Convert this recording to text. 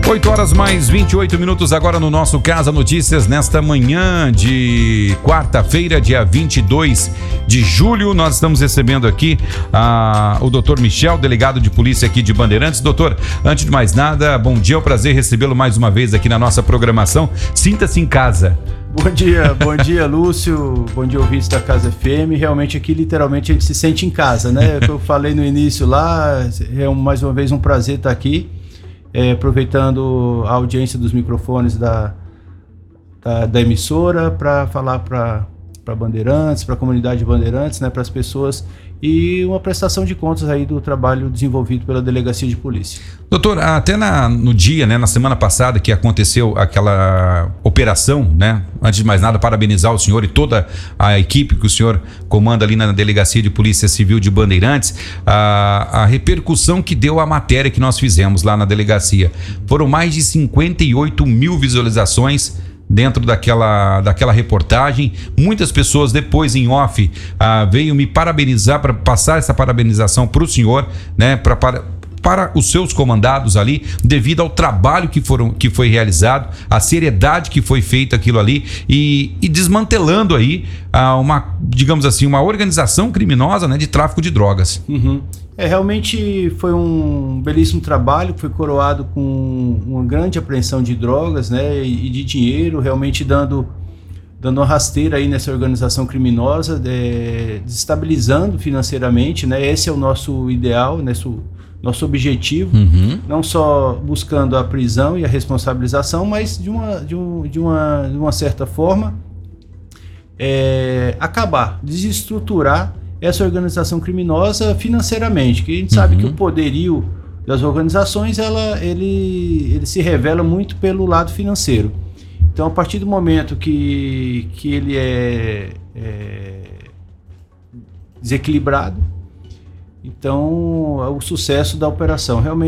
8 horas mais 28 minutos agora no nosso Casa Notícias, nesta manhã de quarta-feira, dia 22 de julho. Nós estamos recebendo aqui o doutor Michel, delegado de polícia aqui de Bandeirantes. Doutor, antes de mais nada, bom dia, é um prazer recebê-lo mais uma vez aqui na nossa programação. Sinta-se em casa. Bom dia, Lúcio, bom dia, ouvintes da Casa FM. Realmente aqui, literalmente, a gente se sente em casa, né? Eu falei no início lá, é mais uma vez um prazer estar aqui. Aproveitando a audiência dos microfones da emissora para falar para Bandeirantes, para a comunidade de Bandeirantes, né, para as pessoas, e uma prestação de contas aí do trabalho desenvolvido pela Delegacia de Polícia. Doutor, até no dia, né, na semana passada que aconteceu aquela operação, né, antes de mais nada, parabenizar o senhor e toda a equipe que o senhor comanda ali na Delegacia de Polícia Civil de Bandeirantes, a repercussão que deu a matéria que nós fizemos lá na delegacia. Foram mais de 58 mil visualizações dentro daquela reportagem. Muitas pessoas depois em off veio me parabenizar, para passar essa parabenização para o senhor, né, para os seus comandados ali, devido ao trabalho que foi realizado, a seriedade que foi feita aquilo ali e desmantelando aí digamos assim, uma organização criminosa, né, de tráfico de drogas. Uhum. Realmente foi um belíssimo trabalho, foi coroado com uma grande apreensão de drogas, né, e de dinheiro, realmente dando uma rasteira aí nessa organização criminosa, desestabilizando financeiramente, né. Esse é o nosso ideal, né, nosso objetivo, não só buscando a prisão e a responsabilização, mas de uma certa forma acabar, desestruturar essa organização criminosa financeiramente, que a gente sabe que o poderio das organizações ele se revela muito pelo lado financeiro. Então, a partir do momento que ele é desequilibrado, então o sucesso da operação realmente